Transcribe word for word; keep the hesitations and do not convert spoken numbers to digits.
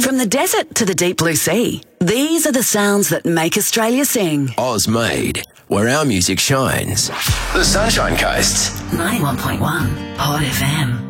From the desert to the deep blue sea, these are the sounds that make Australia sing. Oz made, where our music shines. The Sunshine Coast. ninety-one point one Hot F M.